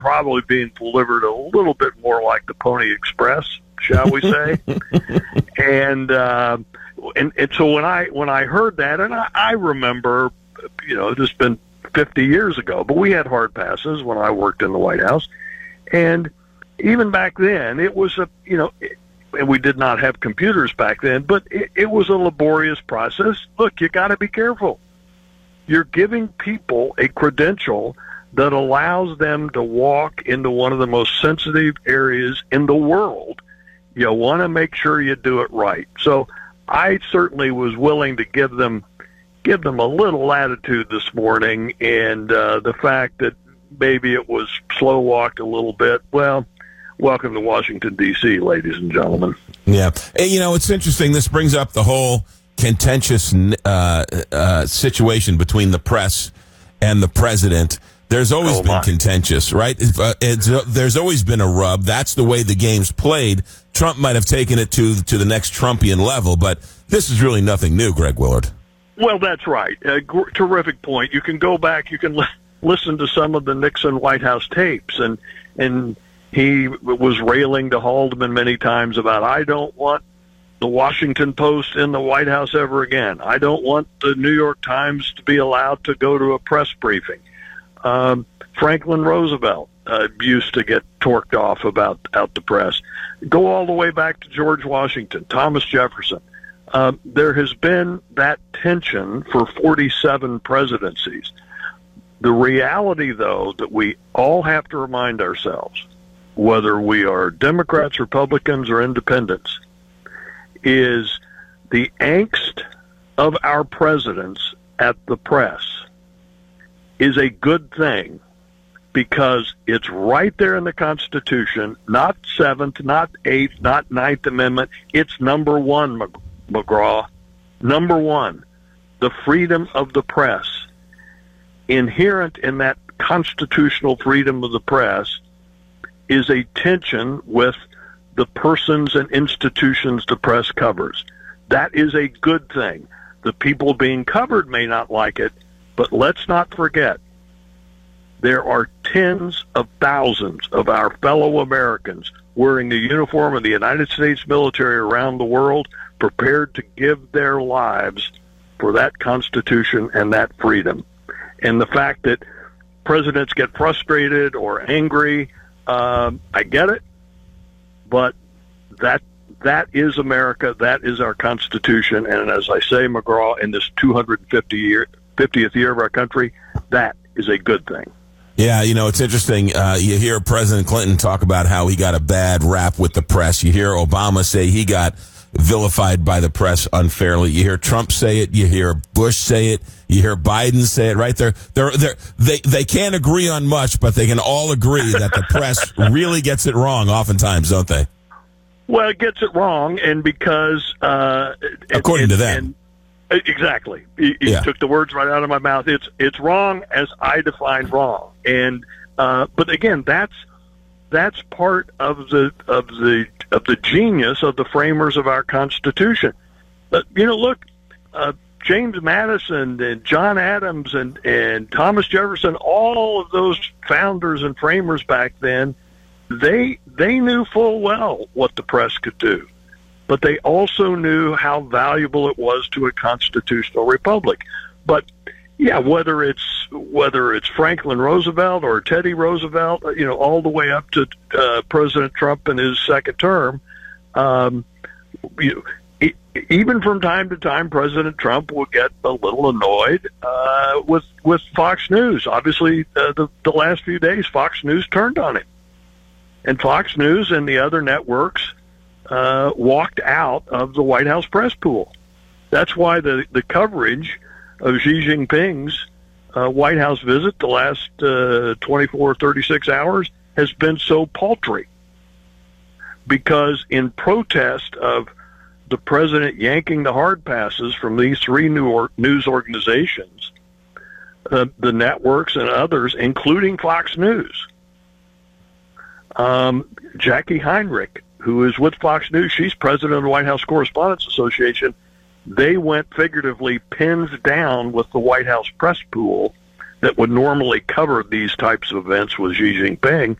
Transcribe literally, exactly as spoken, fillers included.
probably being delivered a little bit more like the Pony Express, shall we say? and, uh, and and so when I when I heard that, and I, I remember, you know, it's been fifty years ago, but we had hard passes when I worked in the White House, and even back then, it was a you know. It, and we did not have computers back then, but it, it was a laborious process. Look, you got to be careful. You're giving people a credential that allows them to walk into one of the most sensitive areas in the world. You want to make sure you do it right. So I certainly was willing to give them give them a little latitude this morning, and uh, the fact that maybe it was slow walked a little bit, well, welcome to Washington, D C, ladies and gentlemen. Yeah. Hey, you know, it's interesting. This brings up the whole contentious uh, uh, situation between the press and the president. There's always oh, been my. contentious, right? It's, uh, it's, uh, there's always been a rub. That's the way the game's played. Trump might have taken it to to the next Trumpian level, but this is really nothing new, Greg Willard. Well, that's right. A gr- terrific point. You can go back. You can li- listen to some of the Nixon White House tapes, and and he was railing to Haldeman many times about, I don't want the Washington Post in the White House ever again. I don't want the New York Times to be allowed to go to a press briefing. Um, Franklin Roosevelt uh, used to get torqued off about out the press. Go all the way back to George Washington, Thomas Jefferson. Uh, there has been that tension for forty-seven presidencies. The reality, though, that we all have to remind ourselves, whether we are Democrats, Republicans, or independents, is the angst of our presidents at the press is a good thing, because it's right there in the Constitution, not Seventh, not Eighth, not Ninth Amendment. It's number one, McGraw. Number one, the freedom of the press. Inherent in that constitutional freedom of the press is a tension with the persons and institutions the press covers. That is a good thing. The people being covered may not like it, but let's not forget, there are tens of thousands of our fellow Americans wearing the uniform of the United States military around the world, prepared to give their lives for that Constitution and that freedom. And the fact that presidents get frustrated or angry, um, I get it, but that that is America. That is our Constitution. And as I say, McGraw, in this two hundred fiftieth year of our country, that is a good thing. Yeah, you know, it's interesting. Uh, you hear President Clinton talk about how he got a bad rap with the press. You hear Obama say he got vilified by the press unfairly. You hear Trump say it. You hear Bush say it. You hear Biden say it. Right there, they're, they're, they they can't agree on much, but they can all agree that the press really gets it wrong oftentimes, don't they? Well, it gets it wrong, and because uh, according and, to them, and, exactly, you, you yeah. took the words right out of my mouth. It's it's wrong as I defined wrong, and uh, but again, that's that's part of the of the of the genius of the framers of our Constitution. But you know, look, uh, James Madison and John Adams and and Thomas Jefferson, all of those founders and framers back then, they they knew full well what the press could do, but they also knew how valuable it was to a constitutional republic. But yeah, whether it's whether it's Franklin Roosevelt or Teddy Roosevelt, you know, all the way up to uh, President Trump in his second term, um, you know, it, even from time to time, President Trump will get a little annoyed uh, with with Fox News. Obviously, uh, the the last few days, Fox News turned on him, and Fox News and the other networks uh, walked out of the White House press pool. That's why the the coverage of Xi Jinping's uh, White House visit the last uh, twenty-four, thirty-six hours has been so paltry. Because in protest of the president yanking the hard passes from these three new or- news organizations, uh, the networks and others, including Fox News, um, Jackie Heinrich, who is with Fox News, she's president of the White House Correspondents Association, they went figuratively pins down with the White House press pool that would normally cover these types of events was Xi Jinping.